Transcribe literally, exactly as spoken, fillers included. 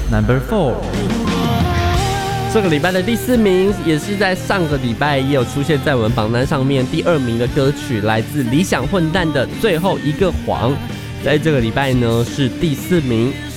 Number four。 这个礼拜的第四名，也是在上个礼拜也有出现在我们榜单上面第二名的歌曲，来自理想混蛋的《最后一个谎》，在这个礼拜呢是第四名。